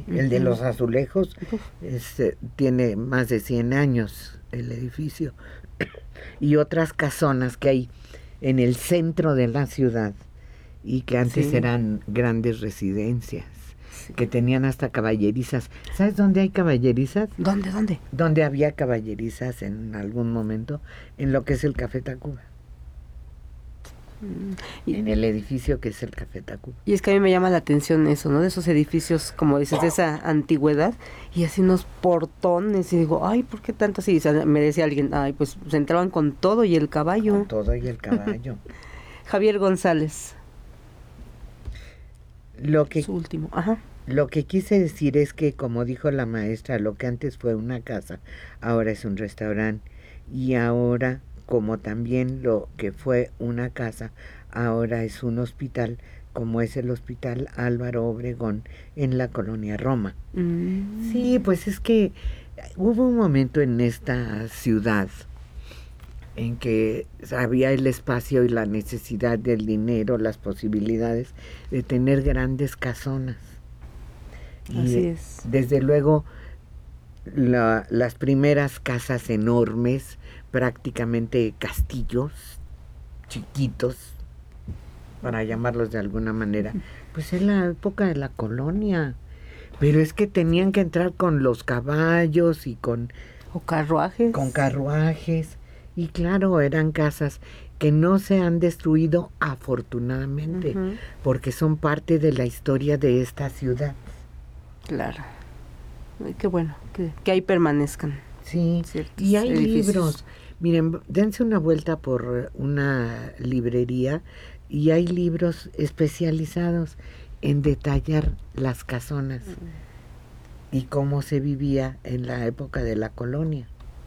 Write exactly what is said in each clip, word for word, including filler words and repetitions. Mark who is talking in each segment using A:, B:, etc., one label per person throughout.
A: El de los azulejos este, tiene más de cien años el edificio. Y otras casonas que hay en el centro de la ciudad y que antes sí. eran grandes residencias, sí. que tenían hasta caballerizas. ¿Sabes dónde hay caballerizas?
B: ¿Dónde, dónde?
A: Donde había caballerizas en algún momento, en lo que es el Café Tacuba. Y, en el edificio que es el Café Tacuba.
B: Y es que a mí me llama la atención eso, ¿no? De esos edificios, como dices, de esa antigüedad, y así unos portones, y digo, ay, ¿por qué tanto así? O sea, me decía alguien, ay, pues se entraban con todo y el caballo.
A: Con todo y el caballo.
B: Javier González.
A: Lo que,
B: Su último, ajá.
A: Lo que quise decir es que, como dijo la maestra, lo que antes fue una casa, ahora es un restaurante, y ahora, como también lo que fue una casa, ahora es un hospital, como es el Hospital Álvaro Obregón en la colonia Roma. Mm. Sí, pues es que hubo un momento en esta ciudad en que había el espacio y la necesidad del dinero, las posibilidades de tener grandes casonas.
B: Así
A: y
B: es.
A: Desde luego, la, las primeras casas enormes, prácticamente castillos chiquitos, para llamarlos de alguna manera, pues en la época de la colonia. Pero es que tenían que entrar con los caballos y con...
B: O carruajes.
A: Con carruajes. Y claro, eran casas que no se han destruido afortunadamente, uh-huh. porque son parte de la historia de esta ciudad.
B: Claro. Ay, qué bueno, que, que ahí permanezcan.
A: Sí, y hay edificios. Libros. Miren, dense una vuelta por una librería y hay libros especializados en detallar las casonas uh-huh. y cómo se vivía en la época de la colonia.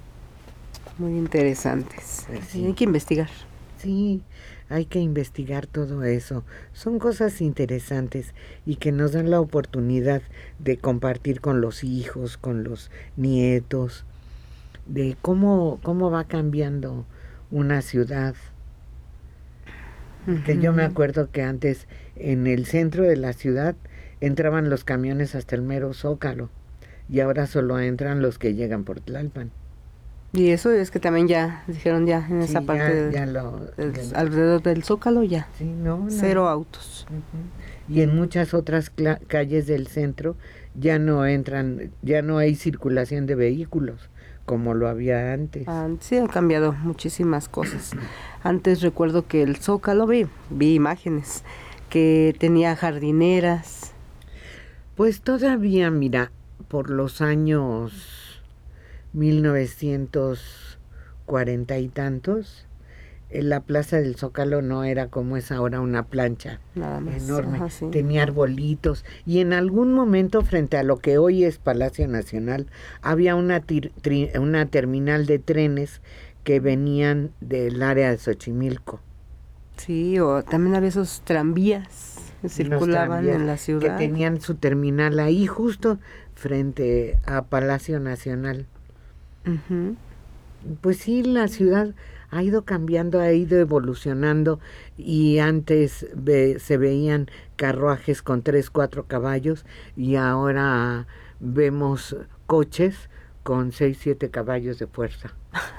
B: Muy interesantes. Sí. Hay que investigar.
A: Sí, hay que investigar todo eso. Son cosas interesantes y que nos dan la oportunidad de compartir con los hijos, con los nietos, de cómo, cómo va cambiando una ciudad. Uh-huh. Que yo me acuerdo que antes en el centro de la ciudad entraban los camiones hasta el mero Zócalo y ahora solo entran los que llegan por Tlalpan.
B: Y eso es que también ya dijeron ya en esa
A: sí,
B: parte
A: ya,
B: de,
A: ya lo,
B: del,
A: ya
B: alrededor del Zócalo ya
A: sí, no, no.
B: cero autos.
A: Uh-huh. Y en muchas otras cla- calles del centro ya no entran, ya no hay circulación de vehículos como lo había antes.
B: Ah, sí, han cambiado muchísimas cosas. Antes recuerdo que el Zócalo vi, vi imágenes que tenía jardineras.
A: Pues todavía, mira, por los años mil novecientos cuarenta y tantos, en la plaza del Zócalo no era como es ahora una plancha
B: nada más
A: enorme,
B: ajá, sí.
A: tenía arbolitos y en algún momento frente a lo que hoy es Palacio Nacional había una, tir, tri, una terminal de trenes que venían del área de Xochimilco.
B: Sí, o también había esos tranvías que circulaban tranvías en la ciudad.
A: Que tenían su terminal ahí justo frente a Palacio Nacional.
B: Uh-huh.
A: Pues sí, la ciudad ha ido cambiando, ha ido evolucionando y antes ve, se veían carruajes con tres, cuatro caballos y ahora vemos coches con seis, siete caballos de fuerza.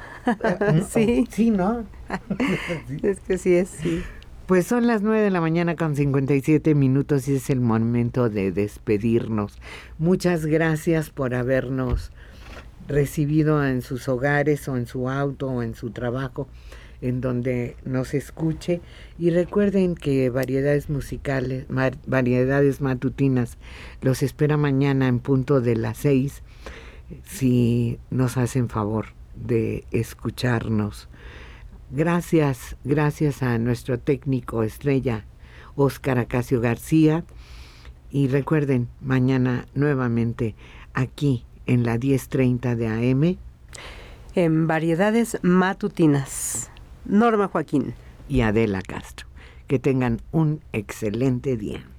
B: Sí.
A: Sí, ¿no?
B: Sí. Es que sí es, sí.
A: Pues son las nueve de la mañana con cincuenta y siete minutos y es el momento de despedirnos. Muchas gracias por habernos recibido en sus hogares o en su auto o en su trabajo, en donde nos escuche. Y recuerden que Variedades Musicales, mar, Variedades Matutinas, los espera mañana en punto de las seis, si nos hacen favor de escucharnos. Gracias, gracias a nuestro técnico estrella, Óscar Acacio García. Y recuerden, mañana nuevamente aquí en la diez treinta de A M.
B: En Variedades Matutinas. Norma Joaquín.
A: Y Adela Castro. Que tengan un excelente día.